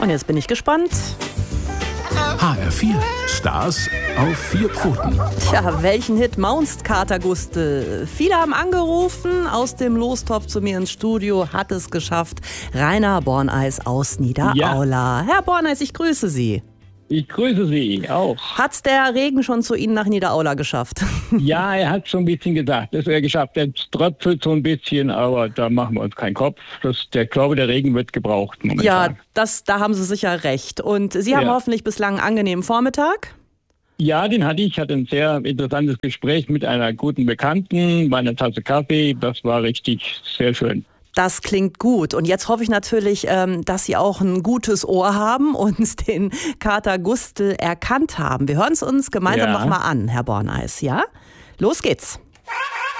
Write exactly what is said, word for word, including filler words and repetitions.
Und jetzt bin ich gespannt. H R vier. Stars auf vier Pfoten. Tja, welchen Hit maunst Kater Gustl? Viele haben angerufen, aus dem Lostopf zu mir ins Studio hat es geschafft Rainer Borneis aus Niederaula. Ja. Herr Borneis, ich grüße Sie. Ich grüße Sie auch. Hat's der Regen schon zu Ihnen nach Niederaula geschafft? Ja, er hat schon ein bisschen gesagt. Das hat er geschafft. Er tröpfelt so ein bisschen, aber da machen wir uns keinen Kopf. Das, der, ich glaube, der Regen wird gebraucht momentan. Ja, das, da haben Sie sicher recht. Und Sie haben ja. hoffentlich bislang einen angenehmen Vormittag? Ja, den hatte ich. Ich hatte ein sehr interessantes Gespräch mit einer guten Bekannten bei einer Tasse Kaffee. Das war richtig sehr schön. Das klingt gut. Und jetzt hoffe ich natürlich, dass Sie auch ein gutes Ohr haben und den Kater Gustl erkannt haben. Wir hören es uns gemeinsam ja. nochmal an, Herr Borneis. Ja? Los geht's.